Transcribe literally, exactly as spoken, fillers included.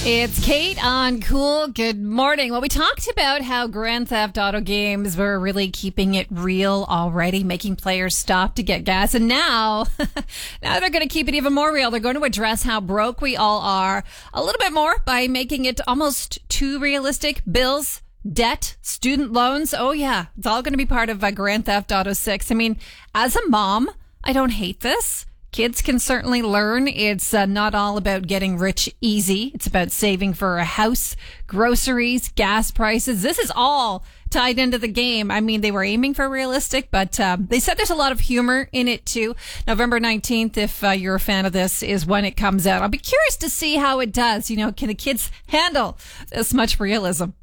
It's Kate on Cool. Good morning. Well, we talked about how Grand Theft Auto games were really keeping it real already, making players stop to get gas. And now, now they're going to keep it even more real. They're going to address how broke we all are a little bit more by making it almost too realistic. Bills, debt, student loans. Oh, yeah. It's all going to be part of uh, Grand Theft Auto six. I mean, as a mom, I don't hate this. Kids can certainly learn. It's uh, not all about getting rich easy. It's about saving for a house, groceries, gas prices. This is all tied into the game. I mean, they were aiming for realistic, but um, they said there's a lot of humor in it too. November nineteenth, if uh, you're a fan of this, is when it comes out. I'll be curious to see how it does. You know, can the kids handle this much realism?